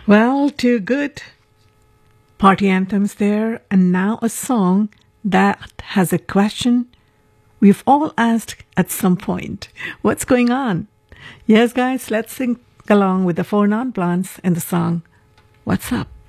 Well, two good party anthems there, and now a song that has a question we've all asked at some point. What's going on? Yes, guys, let's sing along with the Four Non Blondes and the song, What's Up?